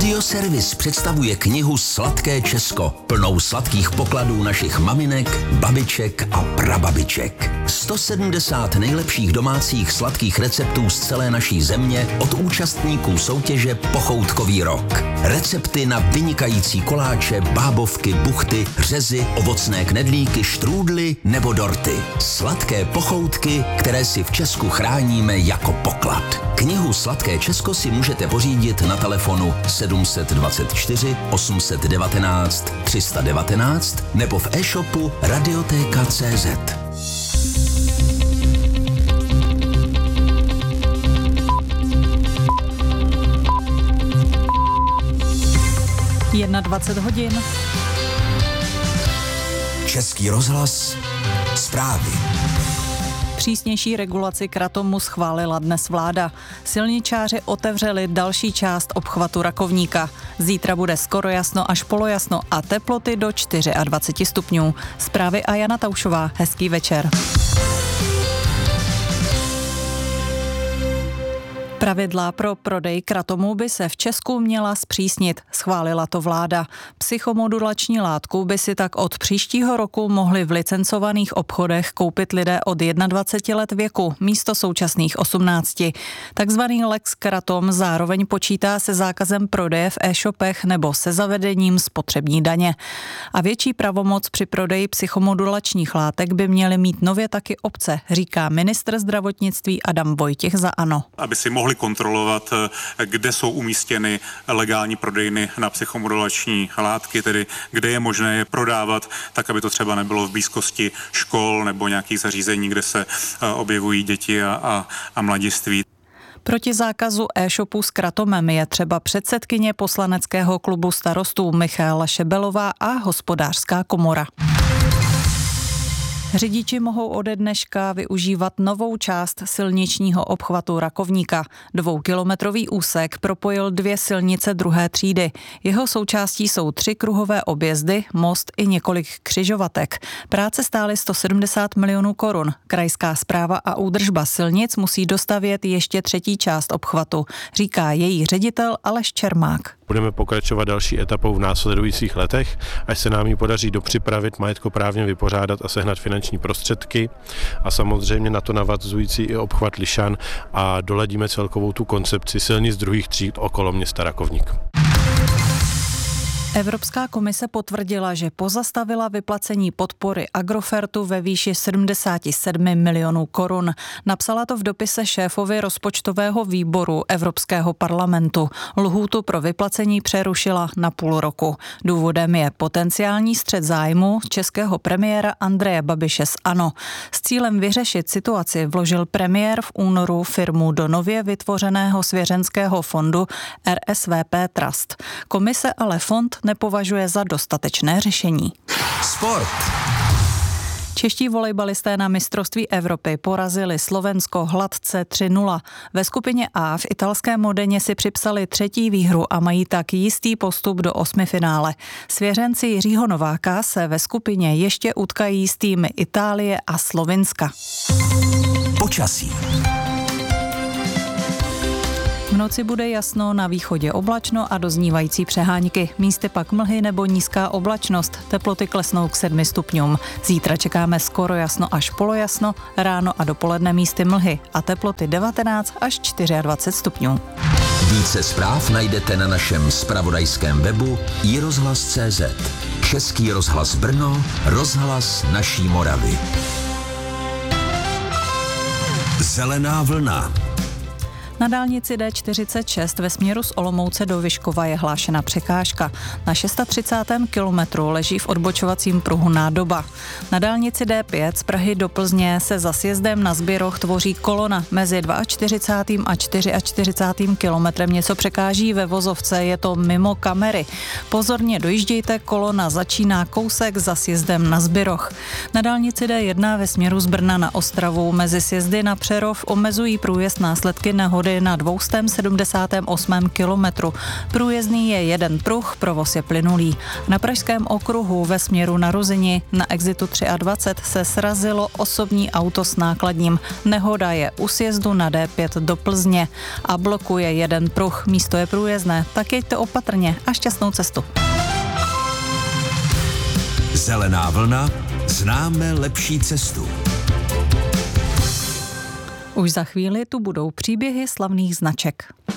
Radioservis představuje knihu Sladké Česko, plnou sladkých pokladů našich maminek, babiček a prababiček. 170 nejlepších domácích sladkých receptů z celé naší země od účastníků soutěže Pochoutkový rok. Recepty na vynikající koláče, bábovky, buchty, řezy, ovocné knedlíky, štrůdly nebo dorty. Sladké pochoutky, které si v Česku chráníme jako poklad. Knihu Sladké Česko si můžete pořídit na telefonu 724 819 319 nebo v e-shopu Radioteka.cz. Na 20 hodin. Český rozhlas, zprávy. Přísnější regulaci kratomu schválila dnes vláda. Silničáři otevřeli další část obchvatu Rakovníka. Zítra bude skoro jasno až polojasno a teploty do 24 stupňů. Zprávy a Jana Taušová. Hezký večer. Pravidla pro prodej kratomu by se v Česku měla zpřísnit, schválila to vláda. Psychomodulační látku by si tak od příštího roku mohli v licencovaných obchodech koupit lidé od 21 let věku místo současných 18. Takzvaný Lex Kratom zároveň počítá se zákazem prodeje v e-shopech nebo se zavedením spotřební daně. A větší pravomoc při prodeji psychomodulačních látek by měly mít nově taky obce, říká ministr zdravotnictví Adam Vojtěch za ANO. Aby si mohli kontrolovat, kde jsou umístěny legální prodejny na psychomodulační látky, tedy kde je možné je prodávat, tak aby to třeba nebylo v blízkosti škol nebo nějakých zařízení, kde se objevují děti a mladiství. Proti zákazu e-shopu s kratomem je třeba předsedkyně poslaneckého klubu starostů Michaela Šebelová a Hospodářská komora. Řidiči mohou ode dneška využívat novou část silničního obchvatu Rakovníka. 2kilometrový úsek propojil 2 silnice druhé třídy. Jeho součástí jsou 3 kruhové objezdy, most i několik křižovatek. Práce stály 170 milionů korun. Krajská správa a údržba silnic musí dostavět ještě 3. část obchvatu, říká její ředitel Aleš Čermák. Budeme pokračovat další etapou v následujících letech, až se nám ji podaří dopřipravit, majetkoprávně vypořádat a sehnat finanční prostředky a samozřejmě na to navazující i obchvat Lišan a doladíme celkovou tu koncepci silnic druhých tříd okolo města Rakovník. Evropská komise potvrdila, že pozastavila vyplacení podpory Agrofertu ve výši 77 milionů korun. Napsala to v dopise šéfovi rozpočtového výboru Evropského parlamentu. Lhůtu pro vyplacení přerušila na půl roku. Důvodem je potenciální střet zájmu českého premiéra Andreje Babiše z ANO. S cílem vyřešit situaci vložil premiér v únoru firmu do nově vytvořeného svěřenského fondu RSVP Trust. Komise ale fond nepovažuje za dostatečné řešení. Sport. Čeští volejbalisté na mistrovství Evropy porazili Slovensko hladce 3-0. Ve skupině A v italském Modeně si připsali 3. výhru a mají tak jistý postup do 8finále. Svěřenci Jiřího Nováka se ve skupině ještě utkají s týmy Itálie a Slovinska. Počasí. V noci bude jasno, na východě oblačno a doznívající přehánky. Místy pak mlhy nebo nízká oblačnost. Teploty klesnou k 7 stupňům. Zítra čekáme skoro jasno až polojasno, ráno a dopoledne místy mlhy a teploty 19 až 24 stupňů. Více zpráv najdete na našem zpravodajském webu iRozhlas.cz. Český rozhlas Brno, rozhlas naší Moravy. Zelená vlna. Na dálnici D46 ve směru z Olomouce do Vyškova je hlášena překážka. Na 630. kilometru leží v odbočovacím pruhu nádoba. Na dálnici D5 z Prahy do Plzně se za sjezdem na Zběroch tvoří kolona. Mezi 42. a 44. kilometrem něco překáží ve vozovce, je to mimo kamery. Pozorně dojíždějte, kolona začíná kousek za sjezdem na Zběroch. Na dálnici D1 ve směru z Brna na Ostravu mezi sjezdy na Přerov omezují průjezd následky nehody nehody na 278. kilometru. Průjezdný je jeden pruh, provoz je plynulý. Na Pražském okruhu ve směru na Ruzini na exitu 23 se srazilo osobní auto s nákladním. Nehoda je u sjezdu na D5 do Plzně a blokuje jeden pruh. Místo je průjezdné, tak jeďte opatrně a šťastnou cestu. Zelená vlna, známe lepší cestu. Už za chvíli tu budou příběhy slavných značek.